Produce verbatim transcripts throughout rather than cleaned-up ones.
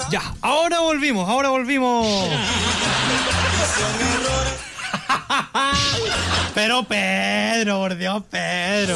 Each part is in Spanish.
Ya, ahora volvimos, ahora volvimos. Pero Pedro, por Dios, Pedro.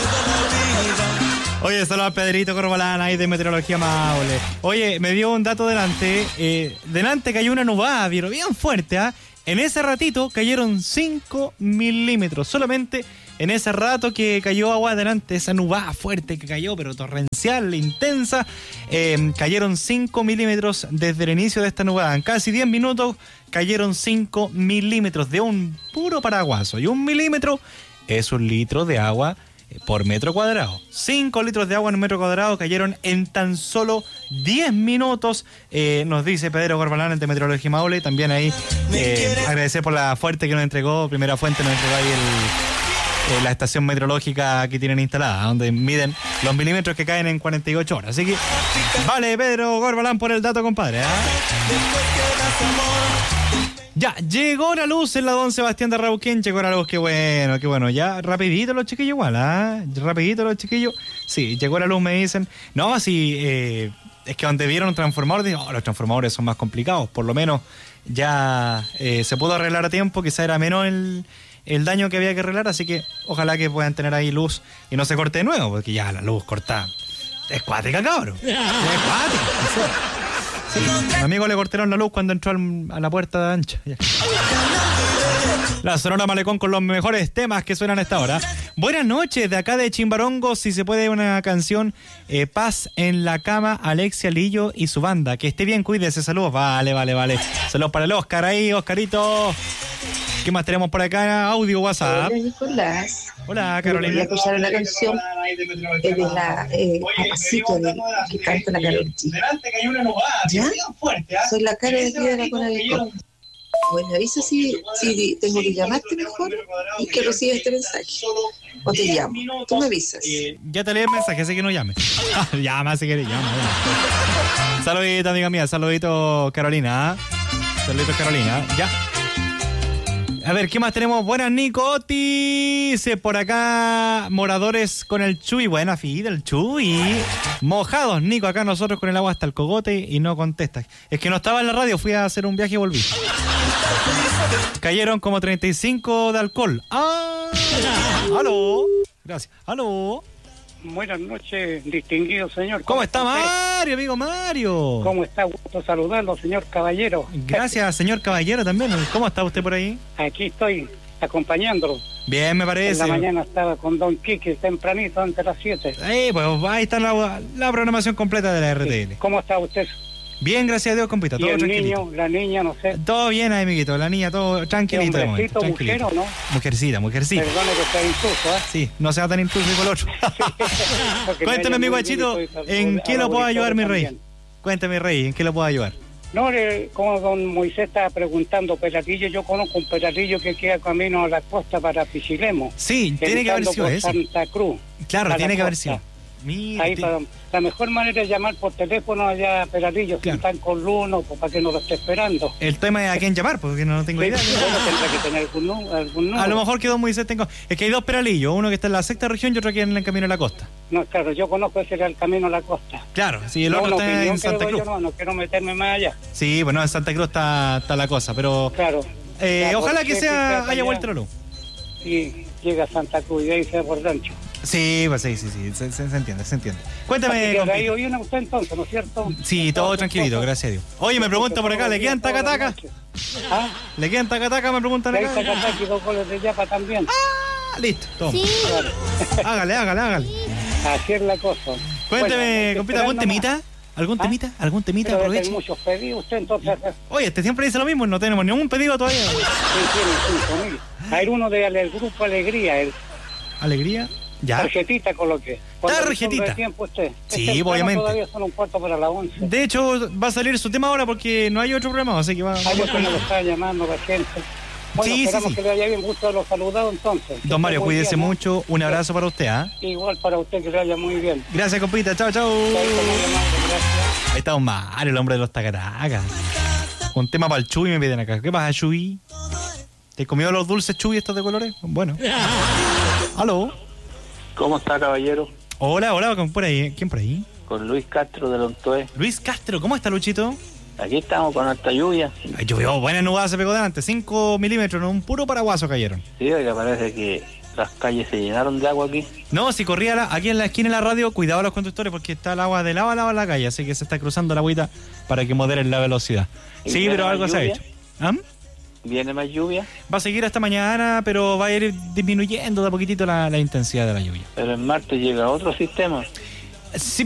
Oye, saludos a Pedrito Corbalán ahí de Meteorología Maule. Oye, me dio un dato delante. Eh, delante cayó una nubada, pero bien fuerte, ¿ah? ¿eh? En ese ratito cayeron cinco milímetros. Solamente en ese rato que cayó agua delante, esa nubada fuerte que cayó, pero torrencial, intensa, eh, cayeron cinco milímetros desde el inicio de esta nubada. En casi diez minutos cayeron cinco milímetros de un puro paraguaso. Y un milímetro es un litro de agua por metro cuadrado. cinco litros de agua en un metro cuadrado cayeron en tan solo diez minutos, eh, nos dice Pedro Corbalán de Meteorología Maule. También ahí eh, agradecer por la fuente que nos entregó, Primera Fuente nos entregó ahí el, eh, la estación meteorológica que tienen instalada, donde miden los milímetros que caen en cuarenta y ocho horas. Así que vale, Pedro Corbalán, por el dato, compadre, ¿eh? Ya, llegó la luz en la Don Sebastián de Rauquén, llegó la luz, qué bueno, qué bueno. Ya, rapidito los chiquillos igual, ¿ah? ¿eh? Rapidito los chiquillos. Sí, llegó la luz, me dicen. No, así, eh, es que donde vieron un transformador, dicen, oh, los transformadores son más complicados. Por lo menos ya eh, se pudo arreglar a tiempo, quizá era menos el, el daño que había que arreglar, así que ojalá que puedan tener ahí luz y no se corte de nuevo, porque ya la luz cortada es cuática, cabrón. Es cuática. Sí, a mi amigo le cortaron la luz cuando entró al, a la puerta de ancha. Ya. La Sonora Malecón con los mejores temas que suenan a esta hora. Buenas noches, de acá de Chimbarongo, si se puede una canción, eh, Paz en la Cama, Alexia Lillo y su banda. Que esté bien, cuídese, saludos. Vale, vale, vale. Saludos para el Oscar ahí, Oscarito. ¿Qué más tenemos por acá? Audio, WhatsApp. Hola, Nicolás. Hola, Carolina. Voy a escuchar una canción eh, de la eh, Papacito de, que canta la Karol G. ¿Ya? Soy la cara de aquí de la Conadicó. Bueno, avisa si, si tengo que llamarte mejor y que recibas este mensaje. O te llamo. Tú me avisas. Ya te leí el mensaje, así que no llames. Llama si quieres, llama. llama. Saludito, amiga mía. Saludito, Carolina. Saludito, Carolina. Ya. A ver, ¿qué más tenemos? Buenas, Nicotis. Por acá, moradores con el Chuy. Buena fida, el Chuy. Mojados, Nico, acá nosotros con el agua hasta el cogote y no contesta. Es que no estaba en la radio, fui a hacer un viaje y volví. Cayeron como treinta y cinco de alcohol. ¡Ah! ¡Aló! Gracias. ¡Aló! Buenas noches, distinguido señor. ¿Cómo, ¿Cómo está Mario, amigo Mario? ¿Cómo está? Gusto saludarlo, señor Caballero. Gracias, señor Caballero, también. ¿Cómo está usted por ahí? Aquí estoy, acompañándolo. Bien, me parece. En la mañana estaba con Don Quique, tempranito, antes de las siete. Eh, pues ahí está la, la programación completa de la R T L. Sí. ¿Cómo está usted? Bien, gracias a Dios, compita, todo ¿Y el tranquilito. niño, la niña, no sé? Todo bien, amiguito, la niña, todo tranquilito. ¿Hombrecito, mujer o no? Mujercita, mujercita. Perdone que sea intruso, ¿eh? Sí, no sea tan intruso con el otro. Sí. Cuéntame, mi guachito, ¿en qué lo puedo ayudar, mi rey? También. Cuéntame, rey, ¿en qué lo puedo ayudar? No, le, como don Moisés estaba preguntando, Peralillo, yo conozco un Peralillo que queda camino a la costa para Pichilemo. Sí, tiene que haber sido eso. Santa Cruz. Claro, tiene que haber sido. Mira, ahí para, la mejor manera es llamar por teléfono allá a Peralillo, claro. Si están con Luno, pues, para que no lo esté esperando. El tema es a quién llamar, porque no tengo idea. Tendrá que tener algún, algún número. A lo mejor que don Moisés tengo. Es que hay dos Peralillos, uno que está en la sexta región y otro que en el camino a la costa. No, claro, yo conozco ese era el camino a la costa. Claro, sí, el otro no, está en Santa Cruz. Yo, no, no quiero meterme más allá. Sí, bueno, en Santa Cruz está, está la cosa, pero. Claro. Eh, ya, ojalá que sea haya vuelto la luz. Sí, llega a Santa Cruz y ahí se va por rancho. Sí, pues sí, sí, sí, se, se, se entiende, se entiende. Cuéntame. Que ahí hoy una usted entonces, ¿no es cierto? Sí, todo tranquilito, cosas. Gracias a Dios. Oye, me pregunta por acá, ¿le quedan taca-taca? ¿Ah? ¿Le quedan taca-taca? Me preguntan acá. ¿Le taca-taca y dos goles de Yapa también? Ah, listo, toma. Sí. Claro. Hágale, hágale, hágale. Así es la cosa. Cuéntame, bueno, compita, ¿algún temita? ¿Algún ¿Ah? temita? ¿Algún temita? Aproveche. Hay muchos pedidos usted entonces. Oye, este siempre dice lo mismo, no tenemos ningún pedido todavía. Sí, tiene cinco mil. Hay uno del grupo Alegría. El... ¿Alegría? Ya. Tarjetita coloqué. Tarjetita. Tiempo usted. Sí, este obviamente. Todavía son un cuarto para las once. De hecho, va a salir su tema ahora porque no hay otro programa, así que va. Hay otro que lo está llamando la gente. Bueno, sí, esperamos sí, sí. que le haya bien gusto de los saludados entonces. Don Mario, cuídese bien, mucho. Un abrazo para usted, ¿ah? ¿eh? Igual para usted, que le vaya muy bien. Gracias, compita. Chao, chao. Gracias. Ahí está Don Mario, el hombre de los tacatacas. Un tema para el Chuy me piden acá. ¿Qué pasa, Chuy? ¿Te comió los dulces Chuy estos de colores? Bueno. ¿Aló? ¿Cómo está, caballero? Hola, hola, ¿quién por ahí? ¿Quién por ahí? Con Luis Castro de Lontoé. Luis Castro, ¿cómo está, Luchito? Aquí estamos con alta lluvia. Ay, llovió, buena nubada se pegó delante, cinco milímetros, en un puro paraguaso cayeron. Sí, oiga, parece que las calles se llenaron de agua aquí. No, si corría la, aquí en la esquina de la radio, cuidado a los conductores porque está el agua de lado a lado en la calle, así que se está cruzando la agüita para que moderen la velocidad. Sí, pero algo se ha hecho. ¿Ah? ¿Viene más lluvia? Va a seguir hasta mañana, pero va a ir disminuyendo de a poquitito la, la intensidad de la lluvia. Pero en martes llega otro sistema. Sí,